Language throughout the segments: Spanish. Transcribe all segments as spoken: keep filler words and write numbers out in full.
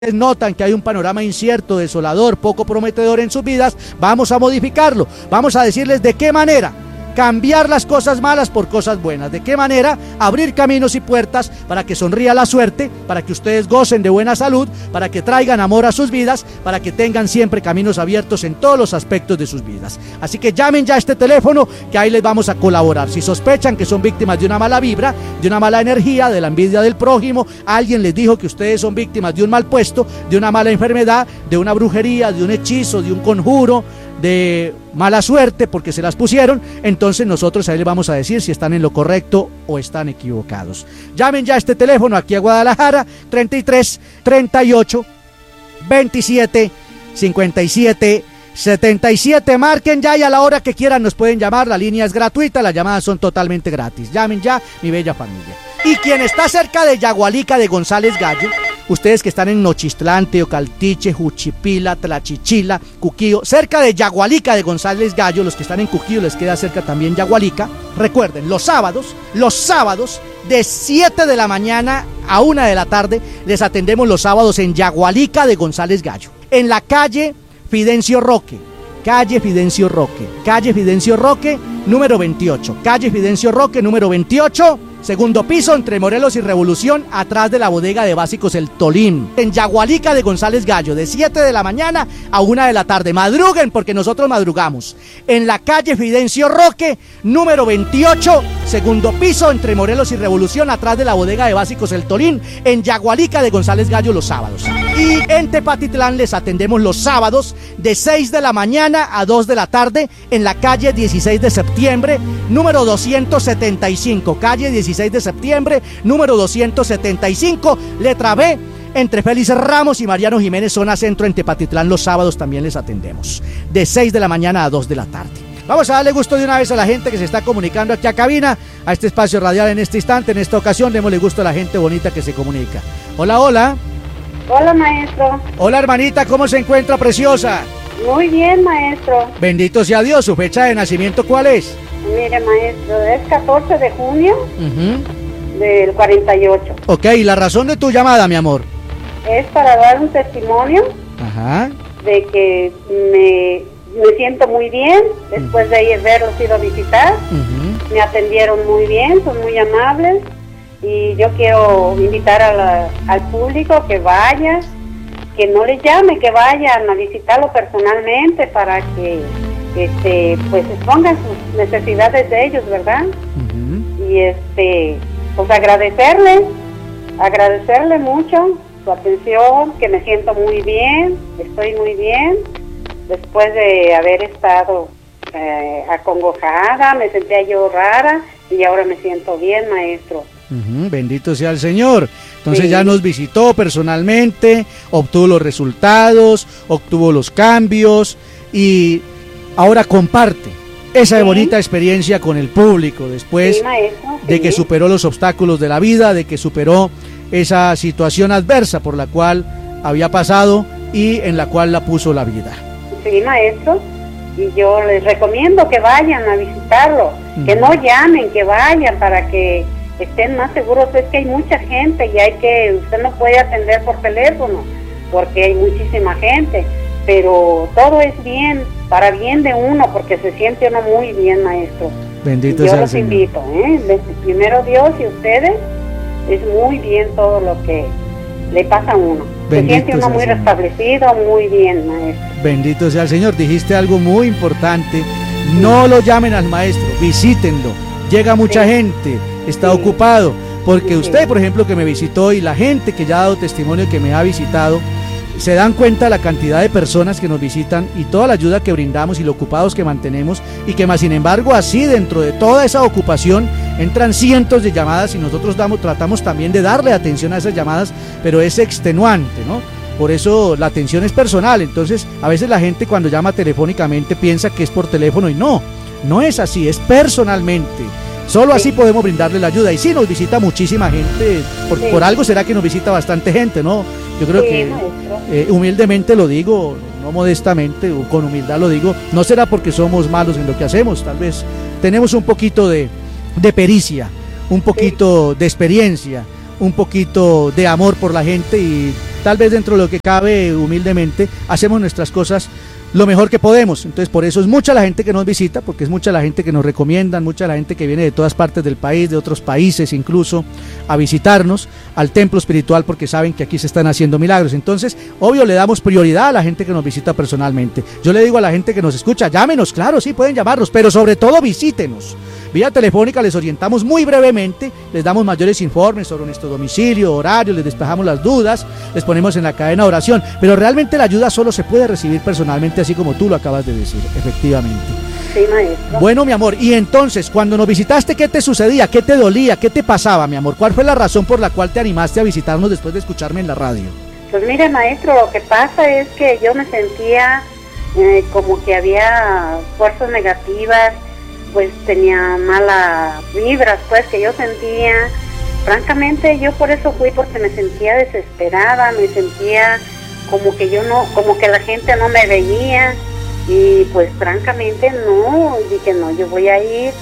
notan que hay un panorama incierto, desolador, poco prometedor en sus vidas, vamos a modificarlo, vamos a decirles de qué manera cambiar las cosas malas por cosas buenas, de qué manera abrir caminos y puertas para que sonría la suerte, para que ustedes gocen de buena salud, para que traigan amor a sus vidas, para que tengan siempre caminos abiertos en todos los aspectos de sus vidas. Así que llamen ya a este teléfono que ahí les vamos a colaborar. Si sospechan que son víctimas de una mala vibra, de una mala energía, de la envidia del prójimo, alguien les dijo que ustedes son víctimas de un mal puesto, de una mala enfermedad, de una brujería, de un hechizo, de un conjuro, de mala suerte porque se las pusieron, entonces nosotros ahí les vamos a decir si están en lo correcto o están equivocados. Llamen ya a este teléfono aquí a Guadalajara, treinta y tres, treinta y ocho, veintisiete, cincuenta y siete, setenta y siete, marquen ya y a la hora que quieran nos pueden llamar, la línea es gratuita, las llamadas son totalmente gratis. Llamen ya, mi bella familia. Y quien está cerca de Yagualica de González Gallo, ustedes que están en Nochistlán, Teocaltiche, Juchipila, Tlachichila, Cuquío, cerca de Yagualica de González Gallo, los que están en Cuquío les queda cerca también Yagualica, recuerden, los sábados, los sábados de siete de la mañana a una de la tarde, les atendemos los sábados en Yagualica de González Gallo, en la calle Fidencio Roque, calle Fidencio Roque, calle Fidencio Roque, número veintiocho, calle Fidencio Roque, número veintiocho, segundo piso, entre Morelos y Revolución, atrás de la bodega de básicos El Tolín, en Yagualica de González Gallo, de siete de la mañana a una de la tarde. Madruguen porque nosotros madrugamos. En la calle Fidencio Roque, número veintiocho, segundo piso, entre Morelos y Revolución, atrás de la bodega de básicos El Tolín, en Yagualica de González Gallo los sábados. Y en Tepatitlán les atendemos los sábados de seis de la mañana a dos de la tarde, en la calle dieciséis de septiembre, número doscientos setenta y cinco, calle dieciséis de septiembre, número doscientos setenta y cinco, letra B, entre Félix Ramos y Mariano Jiménez, zona centro, en Tepatitlán. Los sábados también les atendemos, de seis de la mañana a dos de la tarde. Vamos a darle gusto de una vez a la gente que se está comunicando aquí a cabina, a este espacio radial en este instante, en esta ocasión. Démosle gusto a la gente bonita que se comunica. Hola, hola. Hola, maestro. Hola, hermanita, ¿cómo se encuentra, preciosa? Muy bien, maestro. Bendito sea Dios. ¿Su fecha de nacimiento cuál es? Mire, maestro, es catorce de junio uh-huh. del cuarenta y ocho. Ok, ¿y la razón de tu llamada, mi amor? Es para dar un testimonio. Ajá. De que me, me siento muy bien después uh-huh. de ir verlos, ido a visitar. Uh-huh. Me atendieron muy bien, son muy amables. Y yo quiero invitar a la, al público que vaya, que no les llame, que vayan a visitarlo personalmente para que este pues expongan sus necesidades de ellos, ¿verdad? Uh-huh. Y este pues agradecerle, agradecerle mucho su atención, que me siento muy bien, estoy muy bien, después de haber estado eh, acongojada, me sentía yo rara y ahora me siento bien, maestro. Uh-huh, bendito sea el Señor. Entonces sí. Ya nos visitó personalmente, obtuvo los resultados, obtuvo los cambios y ahora comparte esa sí. bonita experiencia con el público después sí, maestro, sí. de que superó los obstáculos de la vida, de que superó esa situación adversa por la cual había pasado y en la cual la puso la vida. Sí, maestro, y yo les recomiendo que vayan a visitarlo, uh-huh. que no llamen, que vayan para que estén más seguros. Es que hay mucha gente y hay que, usted no puede atender por teléfono porque hay muchísima gente, pero todo es bien, para bien de uno, porque se siente uno muy bien, maestro. Bendito y yo sea el los Señor. Invito, ¿eh? Primero Dios y ustedes, es muy bien todo lo que le pasa a uno. Bendito se siente uno muy restablecido, muy bien, maestro. Bendito sea el Señor. Dijiste algo muy importante, no lo llamen al maestro, visítenlo. Llega mucha sí. gente, está sí. ocupado, porque sí. usted, por ejemplo, que me visitó y la gente que ya ha dado testimonio que me ha visitado, se dan cuenta de la cantidad de personas que nos visitan y toda la ayuda que brindamos y lo ocupados que mantenemos, y que más sin embargo así dentro de toda esa ocupación entran cientos de llamadas y nosotros damos, tratamos también de darle atención a esas llamadas, pero es extenuante, ¿no? Por eso la atención es personal. Entonces a veces la gente cuando llama telefónicamente piensa que es por teléfono y no, no es así, es personalmente. Solo así podemos brindarle la ayuda. Y sí, nos visita muchísima gente, por, sí. por algo será que nos visita bastante gente, ¿no? Yo creo sí, que eh, humildemente lo digo, no modestamente, con humildad lo digo, no será porque somos malos en lo que hacemos, tal vez tenemos un poquito de, de pericia, un poquito sí. de experiencia, un poquito de amor por la gente y tal vez dentro de lo que cabe humildemente, hacemos nuestras cosas lo mejor que podemos. Entonces por eso es mucha la gente que nos visita, porque es mucha la gente que nos recomiendan, mucha la gente que viene de todas partes del país, de otros países incluso, a visitarnos al templo espiritual, porque saben que aquí se están haciendo milagros. Entonces, obvio, le damos prioridad a la gente que nos visita personalmente. Yo le digo a la gente que nos escucha, llámenos, claro, sí, pueden llamarnos, pero sobre todo visítenos. Vía telefónica les orientamos muy brevemente, les damos mayores informes sobre nuestro domicilio, horario, les despejamos las dudas, les ponemos en la cadena de oración, pero realmente la ayuda solo se puede recibir personalmente, así como tú lo acabas de decir, efectivamente. Sí, maestro. Bueno, mi amor, y entonces, cuando nos visitaste, ¿qué te sucedía? ¿Qué te dolía? ¿Qué te pasaba, mi amor? ¿Cuál fue la razón por la cual te animaste a visitarnos después de escucharme en la radio? Pues mire, maestro, lo que pasa es que yo me sentía eh, como que había fuerzas negativas, pues tenía malas vibras, pues, que yo sentía. Francamente, yo por eso fui, porque me sentía desesperada, me sentía como que yo no, como que la gente no me veía, y pues francamente no, dije no, yo voy a ir,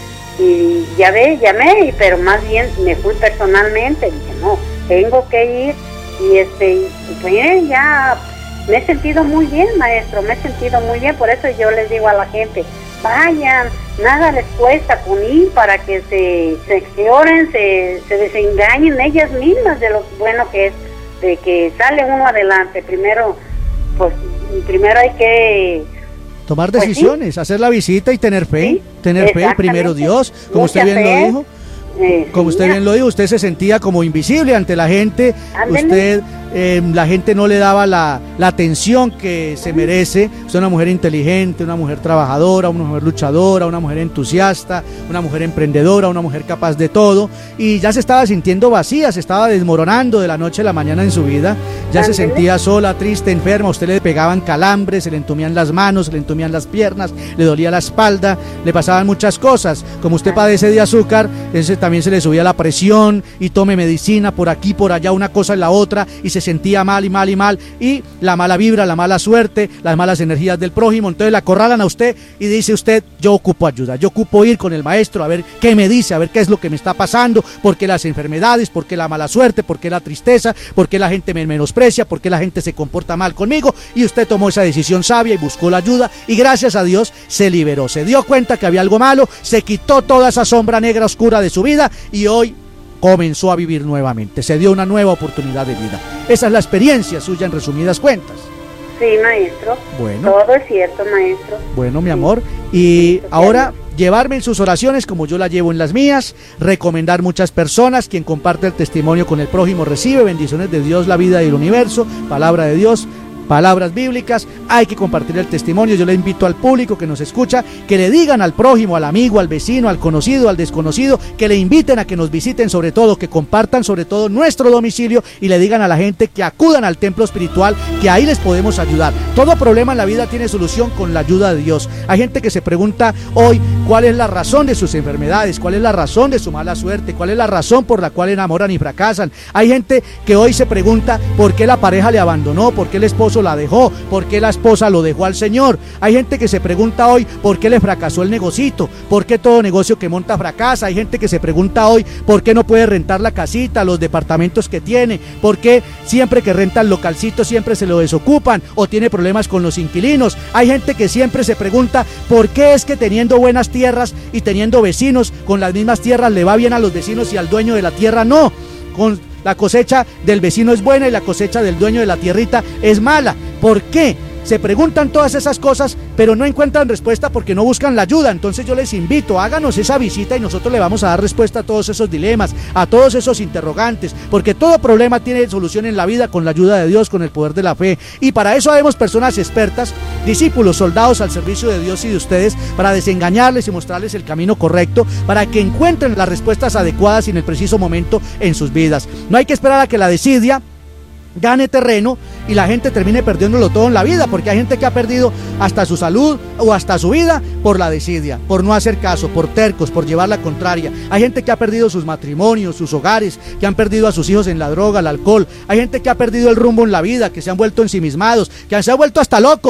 y ya ve, llamé, pero más bien me fui personalmente, dije no, tengo que ir, y este, y pues ya me he sentido muy bien, maestro, me he sentido muy bien, por eso yo les digo a la gente, vayan, nada les cuesta con ir para que se, se exploren, se, se desengañen ellas mismas de lo bueno que es, de que sale uno adelante. Primero, pues, primero hay que tomar decisiones, pues sí, hacer la visita y tener fe, sí, tener fe, primero Dios, como mucha usted bien fe. lo dijo. Eh, Como sí, usted bien lo dijo, usted se sentía como invisible ante la gente, Ándele. usted, eh, la gente no le daba la, la atención que se merece. Usted es una mujer inteligente, una mujer trabajadora, una mujer luchadora, una mujer entusiasta, una mujer emprendedora, una mujer capaz de todo, y ya se estaba sintiendo vacía, se estaba desmoronando de la noche a la mañana en su vida, ya se Ándele. sentía sola, triste, enferma, a usted le pegaban calambres, se le entumían las manos, se le entumían las piernas, le dolía la espalda, le pasaban muchas cosas. Como usted padece de azúcar, ese también se le subía la presión, y tome medicina por aquí, por allá, una cosa y la otra, y se sentía mal y mal y mal, y la mala vibra, la mala suerte, las malas energías del prójimo, entonces la acorralan a usted y dice usted, yo ocupo ayuda, yo ocupo ir con el maestro a ver qué me dice, a ver qué es lo que me está pasando, por qué las enfermedades, por qué la mala suerte, por qué la tristeza, por qué la gente me menosprecia, por qué la gente se comporta mal conmigo, y usted tomó esa decisión sabia y buscó la ayuda, y gracias a Dios se liberó, se dio cuenta que había algo malo, se quitó toda esa sombra negra oscura de su vida, y hoy comenzó a vivir nuevamente, se dio una nueva oportunidad de vida. Esa es la experiencia suya en resumidas cuentas. Sí, maestro. Bueno. Todo es cierto, maestro. Bueno, mi Sí. amor, y Sí, ahora llevarme en sus oraciones como yo la llevo en las mías, recomendar muchas personas, quien comparte el testimonio con el prójimo recibe bendiciones de Dios, la vida y el universo, palabra de Dios, palabras bíblicas, hay que compartir el testimonio. Yo le invito al público que nos escucha, que le digan al prójimo, al amigo, al vecino, al conocido, al desconocido, que le inviten a que nos visiten, sobre todo, que compartan sobre todo nuestro domicilio, y le digan a la gente que acudan al templo espiritual, que ahí les podemos ayudar. Todo problema en la vida tiene solución con la ayuda de Dios. Hay gente que se pregunta hoy cuál es la razón de sus enfermedades, cuál es la razón de su mala suerte, cuál es la razón por la cual enamoran y fracasan. Hay gente que hoy se pregunta por qué la pareja le abandonó, por qué el esposo la dejó, por qué la esposa lo dejó al Señor. Hay gente que se pregunta hoy por qué le fracasó el negocito, por qué todo negocio que monta fracasa. Hay gente que se pregunta hoy por qué no puede rentar la casita, los departamentos que tiene, por qué siempre que renta el localcito siempre se lo desocupan o tiene problemas con los inquilinos. Hay gente que siempre se pregunta por qué es que teniendo buenas tierras y teniendo vecinos con las mismas tierras le va bien a los vecinos y al dueño de la tierra no. Con la cosecha del vecino es buena y la cosecha del dueño de la tierrita es mala. ¿Por qué? Se preguntan todas esas cosas, pero no encuentran respuesta porque no buscan la ayuda. Entonces yo les invito, háganos esa visita y nosotros le vamos a dar respuesta a todos esos dilemas, a todos esos interrogantes, porque todo problema tiene solución en la vida con la ayuda de Dios, con el poder de la fe. Y para eso habemos personas expertas, discípulos, soldados al servicio de Dios y de ustedes, para desengañarles y mostrarles el camino correcto, para que encuentren las respuestas adecuadas y en el preciso momento en sus vidas. No hay que esperar a que la desidia gane terreno y la gente termine perdiéndolo todo en la vida, porque hay gente que ha perdido hasta su salud o hasta su vida por la desidia, por no hacer caso, por tercos, por llevar la contraria. Hay gente que ha perdido sus matrimonios, sus hogares, que han perdido a sus hijos en la droga, el alcohol. Hay gente que ha perdido el rumbo en la vida, que se han vuelto ensimismados, que se han vuelto hasta locos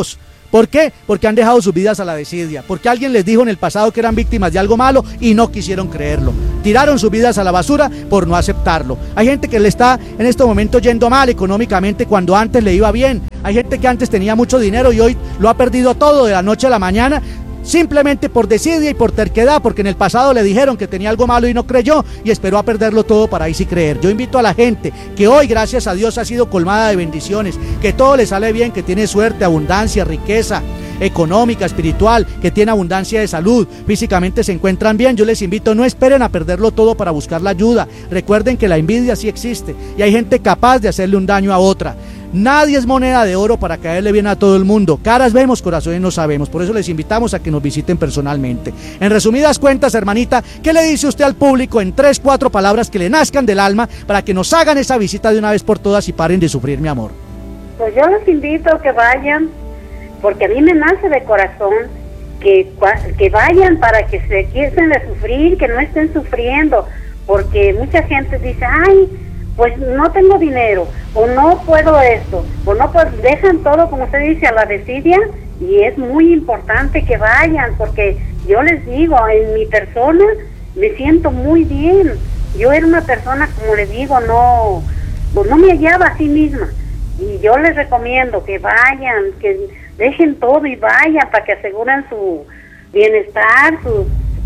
¿Por qué? Porque han dejado sus vidas a la desidia, porque alguien les dijo en el pasado que eran víctimas de algo malo y no quisieron creerlo. Tiraron sus vidas a la basura por no aceptarlo. Hay gente que le está en este momento yendo mal económicamente cuando antes le iba bien. Hay gente que antes tenía mucho dinero y hoy lo ha perdido todo de la noche a la mañana, simplemente por desidia y por terquedad, porque en el pasado le dijeron que tenía algo malo y no creyó y esperó a perderlo todo para ahí sí creer. Yo invito a la gente que hoy, gracias a Dios, ha sido colmada de bendiciones, que todo le sale bien, que tiene suerte, abundancia, riqueza económica, espiritual, que tiene abundancia de salud, físicamente se encuentran bien. Yo les invito, no esperen a perderlo todo para buscar la ayuda. Recuerden que la envidia sí existe y hay gente capaz de hacerle un daño a otra. Nadie es moneda de oro para caerle bien a todo el mundo. Caras vemos, corazones no sabemos. Por eso les invitamos a que nos visiten personalmente. En resumidas cuentas, hermanita, ¿qué le dice usted al público en tres, cuatro palabras que le nazcan del alma para que nos hagan esa visita de una vez por todas y paren de sufrir, mi amor? Pues yo los invito a que vayan, porque a mí me nace de corazón que, que vayan para que se quiten de sufrir, que no estén sufriendo, porque mucha gente dice, ay, pues no tengo dinero, o no puedo esto, o no puedo, dejan todo, como usted dice, a la desidia, y es muy importante que vayan, porque yo les digo, en mi persona me siento muy bien. Yo era una persona, como les digo, no, pues no me hallaba a sí misma, y yo les recomiendo que vayan, que dejen todo y vayan para que aseguren su bienestar, su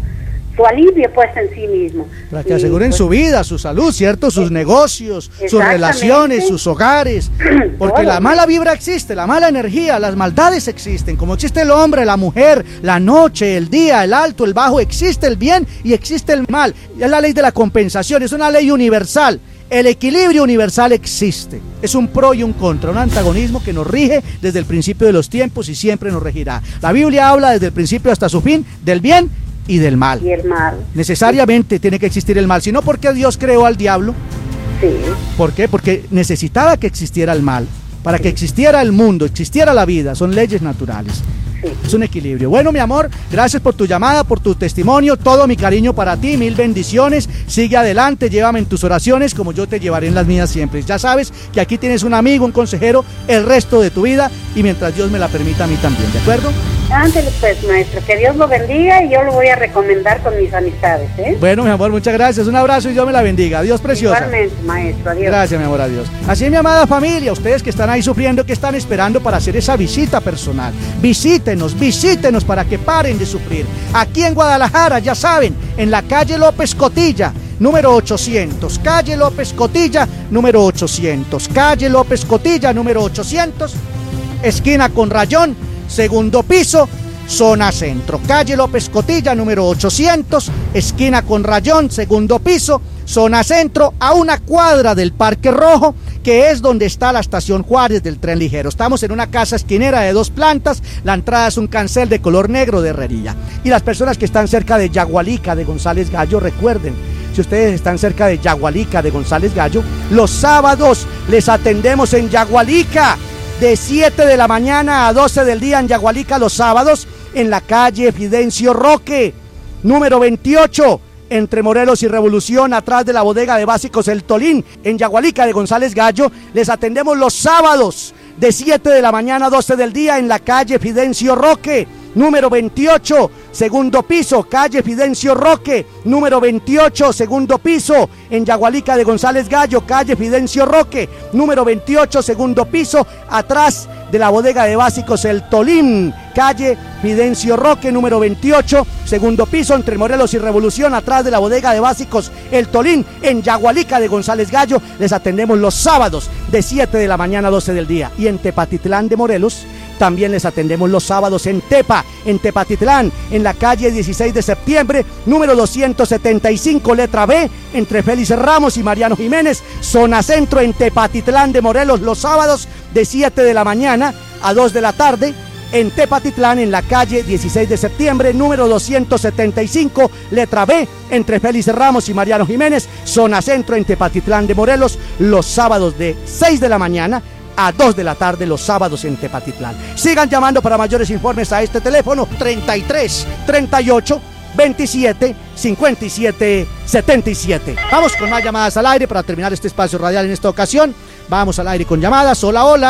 su alivio pues en sí mismo. Para que aseguren y, pues, su vida, su salud, ¿cierto? Sus eh, negocios, sus relaciones, sus hogares. Porque la mala vibra existe, la mala energía, las maldades existen. Como existe el hombre, la mujer, la noche, el día, el alto, el bajo, existe el bien y existe el mal. Es la ley de la compensación, es una ley universal. El equilibrio universal existe. Es un pro y un contra, un antagonismo que nos rige desde el principio de los tiempos y siempre nos regirá. La Biblia habla desde el principio hasta su fin del bien y del mal. Y el mal. Necesariamente sí. Tiene que existir el mal, si no, ¿por qué Dios creó al diablo? Sí. ¿Por qué? Porque necesitaba que existiera el mal, para sí. que existiera el mundo, existiera la vida, son leyes naturales. Sí. Es un equilibrio. Bueno, mi amor, gracias por tu llamada, por tu testimonio, todo mi cariño para ti, mil bendiciones, sigue adelante, llévame en tus oraciones como yo te llevaré en las mías siempre. Ya sabes que aquí tienes un amigo, un consejero, el resto de tu vida y mientras Dios me la permita a mí también, ¿de acuerdo? Ándale pues, maestro, que Dios lo bendiga y yo lo voy a recomendar con mis amistades, ¿eh? Bueno, mi amor, muchas gracias, un abrazo y Dios me la bendiga. Adiós, preciosa. Igualmente, maestro, adiós. Gracias, mi amor, adiós. Así, mi amada familia, ustedes que están ahí sufriendo, que están esperando para hacer esa visita personal, visítenos, visítenos para que paren de sufrir. Aquí en Guadalajara, ya saben, en la calle López Cotilla, número ochocientos, calle López Cotilla, número ochocientos, calle López Cotilla, número ochocientos, esquina con Rayón, segundo piso, zona centro. Calle López Cotilla, número ochocientos, esquina con Rayón, segundo piso, zona centro, a una cuadra del Parque Rojo, que es donde está la estación Juárez del tren ligero. Estamos en una casa esquinera de dos plantas, la entrada es un cancel de color negro de herrería. Y las personas que están cerca de Yagualica, de González Gallo, recuerden, si ustedes están cerca de Yagualica, de González Gallo, los sábados les atendemos en Yagualica, de siete de la mañana a doce del día en Yagualica los sábados, en la calle Fidencio Roque, número veintiocho, entre Morelos y Revolución, atrás de la bodega de básicos El Tolín, en Yagualica de González Gallo. Les atendemos los sábados, de siete de la mañana a doce del día, en la calle Fidencio Roque, número veintiocho, segundo piso, calle Fidencio Roque, número veintiocho, segundo piso, en Yagualica de González Gallo, calle Fidencio Roque, número veintiocho, segundo piso, atrás de la bodega de básicos El Tolín, calle Fidencio Roque, número veintiocho, segundo piso, entre Morelos y Revolución, atrás de la bodega de básicos El Tolín, en Yagualica de González Gallo. Les atendemos los sábados, de siete de la mañana a doce del día, y en Tepatitlán de Morelos, también les atendemos los sábados en Tepa, en Tepatitlán, en la calle dieciséis de septiembre, número doscientos setenta y cinco, letra B, entre Félix Ramos y Mariano Jiménez, zona centro, en Tepatitlán de Morelos, los sábados de siete de la mañana a dos de la tarde, en Tepatitlán, en la calle dieciséis de septiembre, número doscientos setenta y cinco, letra B, entre Félix Ramos y Mariano Jiménez, zona centro, en Tepatitlán de Morelos, los sábados de seis de la mañana a dos de la tarde, los sábados en Tepatitlán. Sigan llamando para mayores informes a este teléfono treinta y tres, treinta y ocho, veintisiete, cincuenta y siete, setenta y siete. Vamos con más llamadas al aire para terminar este espacio radial en esta ocasión. Vamos al aire con llamadas. Hola, hola.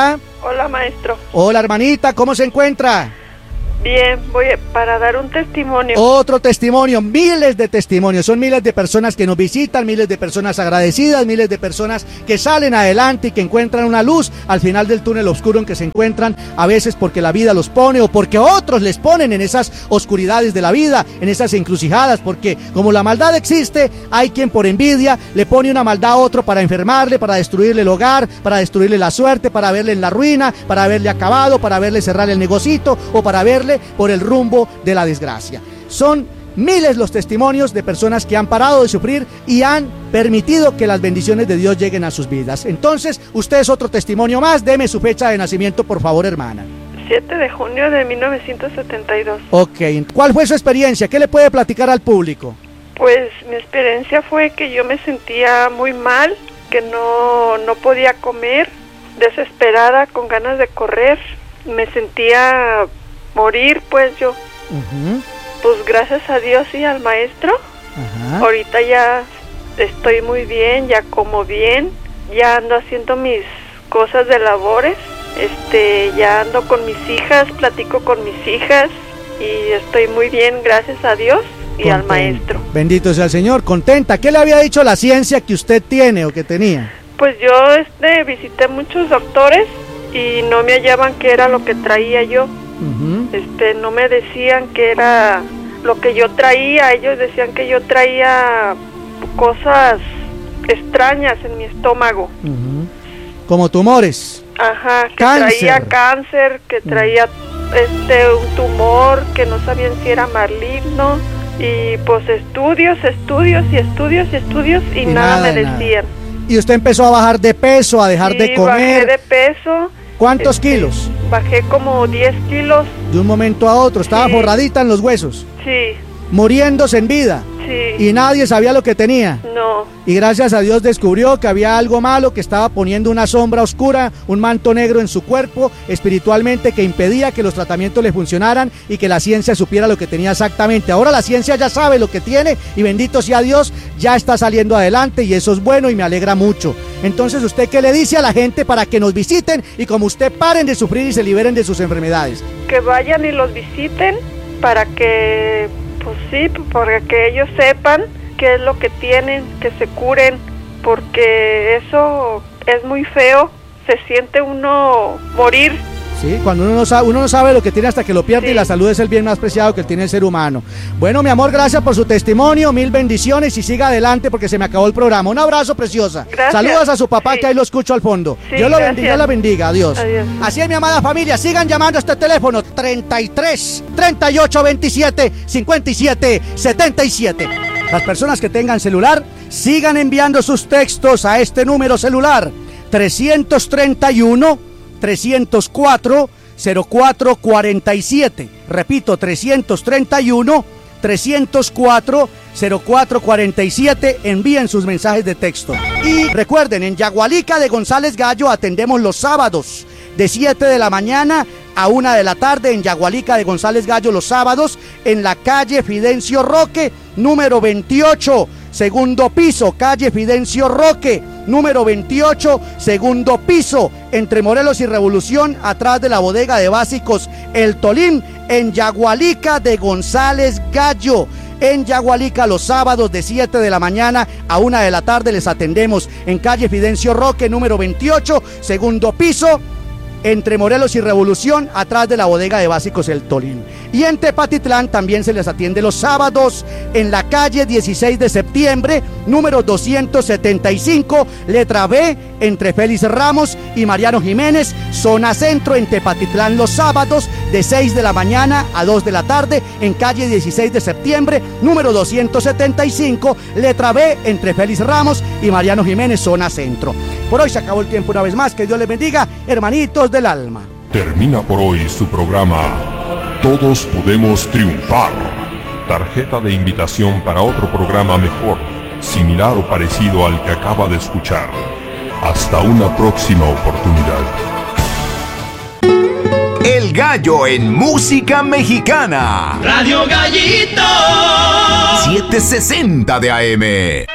Hola, maestro. Hola, hermanita, ¿cómo se encuentra? Bien, voy para dar un testimonio. Otro testimonio, miles de testimonios, son miles de personas que nos visitan, miles de personas agradecidas, miles de personas que salen adelante y que encuentran una luz al final del túnel oscuro en que se encuentran, a veces porque la vida los pone o porque otros les ponen en esas oscuridades de la vida, en esas encrucijadas, porque como la maldad existe, hay quien por envidia le pone una maldad a otro para enfermarle, para destruirle el hogar, para destruirle la suerte, para verle en la ruina, para verle acabado, para verle cerrar el negocito o para verle por el rumbo de la desgracia. Son miles los testimonios de personas que han parado de sufrir y han permitido que las bendiciones de Dios lleguen a sus vidas. Entonces, usted es otro testimonio más. Deme su fecha de nacimiento, por favor, hermana. siete de junio de mil novecientos setenta y dos. Ok, ¿cuál fue su experiencia? ¿Qué le puede platicar al público? Pues mi experiencia fue que yo me sentía muy mal, que no, no podía comer, desesperada, con ganas de correr. Me sentía morir, pues yo. Uh-huh. Pues gracias a Dios y al maestro, uh-huh. Ahorita ya estoy muy bien, ya como bien, ya ando haciendo mis cosas de labores, este, ya ando con mis hijas, platico con mis hijas y estoy muy bien, gracias a Dios y Contenta. Al maestro. Bendito sea el Señor. Contenta. ¿Qué le había dicho la ciencia que usted tiene o que tenía? Pues yo este, visité muchos doctores y no me hallaban qué era lo que traía yo. Uh-huh. Este, no me decían que era lo que yo traía, ellos decían que yo traía cosas extrañas en mi estómago. Uh-huh. Como tumores. Ajá, que cáncer. traía cáncer, que traía uh-huh. este un tumor, que no sabían si era maligno, y pues estudios, estudios y estudios y estudios y, y nada, nada me decían. Nada. Y usted empezó a bajar de peso, a dejar sí, de comer. Bajé de peso. ¿Cuántos este, kilos? Bajé como diez kilos. De un momento a otro, estaba sí. forradita en los huesos. Sí. Muriéndose en vida. Sí. Y nadie sabía lo que tenía. No. Y gracias a Dios descubrió que había algo malo, que estaba poniendo una sombra oscura, un manto negro en su cuerpo, espiritualmente, que impedía que los tratamientos le funcionaran y que la ciencia supiera lo que tenía exactamente. Ahora la ciencia ya sabe lo que tiene y bendito sea Dios, ya está saliendo adelante y eso es bueno y me alegra mucho. Entonces, ¿usted qué le dice a la gente para que nos visiten y como usted paren de sufrir y se liberen de sus enfermedades? Que vayan y los visiten para que, pues sí, para que ellos sepan qué es lo que tienen, que se curen, porque eso es muy feo, se siente uno morir. Sí, cuando uno no sabe, uno no sabe lo que tiene hasta que lo pierde, sí. Y la salud es el bien más preciado que tiene el ser humano. Bueno, mi amor, gracias por su testimonio, mil bendiciones y siga adelante porque se me acabó el programa. Un abrazo, preciosa. Gracias. Saludos a su papá, sí. Que ahí lo escucho al fondo. Sí, Dios lo bendiga, Dios la bendiga. Adiós. Adiós. Así es, mi amada familia, sigan llamando a este teléfono treinta y tres, treinta y ocho, veintisiete, cincuenta y siete, setenta y siete. Las personas que tengan celular, sigan enviando sus textos a este número celular trescientos treinta y uno, trescientos cuatro, cero cuatro cuarenta y siete. Repito, trescientos treinta y uno, trescientos cuatro, cero cuatro cuarenta y siete. Envíen sus mensajes de texto. Y recuerden, en Yagualica de González Gallo atendemos los sábados de siete de la mañana a una de la tarde en Yagualica de González Gallo los sábados en la calle Fidencio Roque, número veintiocho, segundo piso, calle Fidencio Roque, número veintiocho, segundo piso, entre Morelos y Revolución, atrás de la bodega de básicos El Tolín, en Yagualica de González Gallo. En Yagualica los sábados de siete de la mañana a una de la tarde les atendemos en calle Fidencio Roque, número veintiocho, segundo piso, entre Morelos y Revolución, atrás de la bodega de básicos El Tolín. Y en Tepatitlán también se les atiende los sábados en la calle dieciséis de septiembre, número doscientos setenta y cinco, letra B, entre Félix Ramos y Mariano Jiménez, zona centro en Tepatitlán los sábados de seis de la mañana a dos de la tarde en calle dieciséis de septiembre, número doscientos setenta y cinco, letra B, entre Félix Ramos y Mariano Jiménez, zona centro. Por hoy se acabó el tiempo una vez más, que Dios les bendiga, hermanitos del alma. Termina por hoy su programa Todos Podemos Triunfar. Tarjeta de invitación para otro programa mejor, similar o parecido al que acaba de escuchar. Hasta una próxima oportunidad. El Gallo en música mexicana. Radio Gallito. setecientos sesenta de A M.